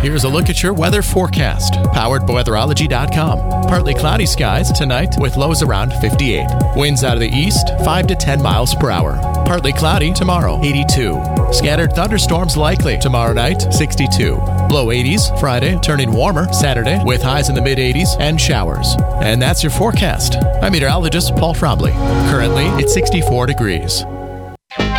Here's a look at your weather forecast, powered by weatherology.com. Partly cloudy skies tonight with lows around 58. Winds out of the east, 5 to 10 miles per hour. Partly cloudy tomorrow, 82. Scattered thunderstorms likely tomorrow night, 62. Low 80s Friday, turning warmer Saturday with highs in the mid-80s and showers. And that's your forecast. I'm meteorologist Paul Frombley. Currently, it's 64 degrees.